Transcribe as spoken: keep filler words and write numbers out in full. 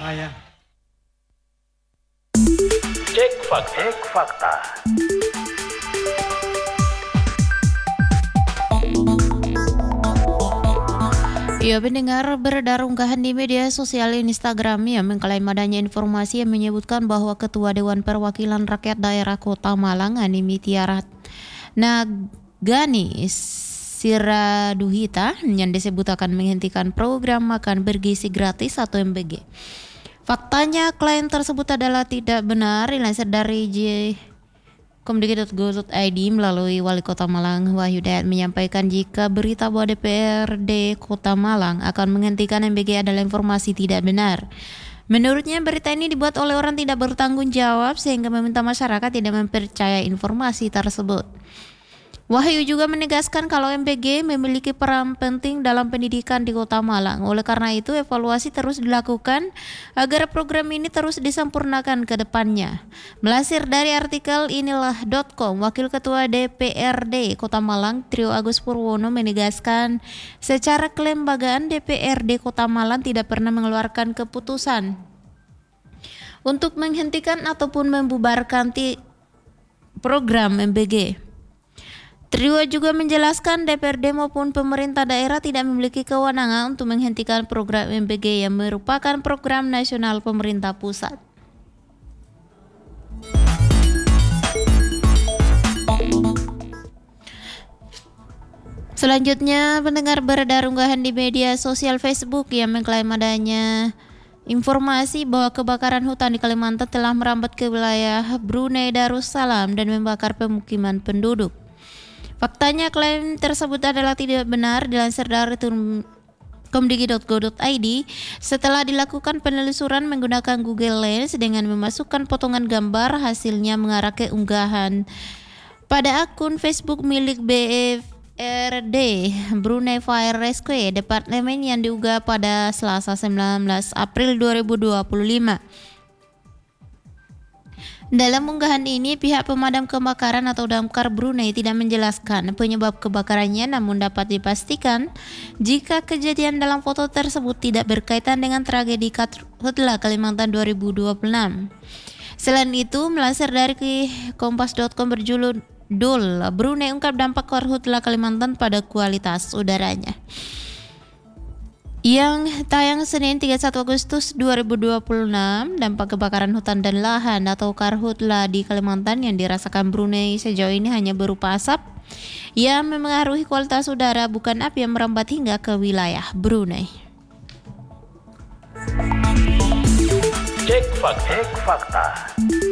ayah. Cek fakta. Cek fakta. Ya, pendengar, beredar unggahan di media sosial Instagram yang mengklaim adanya informasi yang menyebutkan bahwa Ketua Dewan Perwakilan Rakyat Daerah Kota Malang, Animi Tiarat Nagani Siraduhita, yang disebut akan menghentikan program makan bergizi gratis atau M B G. Faktanya, klaim tersebut adalah tidak benar. Dilansir dari j komdiki titik go titik i d melalui Wali Kota Malang Wahyu Dayat menyampaikan jika berita bahwa D P R D Kota Malang akan menghentikan M B G adalah informasi tidak benar. Menurutnya, berita ini dibuat oleh orang tidak bertanggung jawab sehingga meminta masyarakat tidak mempercayai informasi tersebut. Wahyu juga menegaskan kalau M B G memiliki peran penting dalam pendidikan di Kota Malang. Oleh karena itu, evaluasi terus dilakukan agar program ini terus disempurnakan ke depannya. Melansir dari artikel inilah titik com, Wakil Ketua D P R D Kota Malang, Trio Agus Purwono, menegaskan secara kelembagaan D P R D Kota Malang tidak pernah mengeluarkan keputusan untuk menghentikan ataupun membubarkan ti- program M B G. Trio juga menjelaskan D P R D maupun pemerintah daerah tidak memiliki kewenangan untuk menghentikan program M B G yang merupakan program nasional pemerintah pusat. Selanjutnya, pendengar, beredar unggahan di media sosial Facebook yang mengklaim adanya informasi bahwa kebakaran hutan di Kalimantan telah merambat ke wilayah Brunei Darussalam dan membakar pemukiman penduduk. Faktanya, klaim tersebut adalah tidak benar. Dilansir dari komdiki titik go titik i d, setelah dilakukan penelusuran menggunakan Google Lens dengan memasukkan potongan gambar, hasilnya mengarah ke unggahan pada akun Facebook milik B F R D Brunei Fire Rescue Department yang diunggah pada Selasa sembilan belas April dua ribu dua puluh lima. Dalam unggahan ini, pihak pemadam kebakaran atau Damkar Brunei tidak menjelaskan penyebab kebakarannya, namun dapat dipastikan jika kejadian dalam foto tersebut tidak berkaitan dengan tragedi Karhutla Kalimantan dua ribu dua puluh enam. Selain itu, melansir dari kompas titik com berjudul Dul, Brunei ungkap dampak Karhutla Kalimantan pada kualitas udaranya, yang tayang Senin tiga puluh satu Agustus dua ribu dua puluh enam. Dampak kebakaran hutan dan lahan atau Karhutla di Kalimantan yang dirasakan Brunei sejauh ini hanya berupa asap yang memengaruhi kualitas udara, bukan api yang merambat hingga ke wilayah Brunei. Cek fakta. Cek fakta.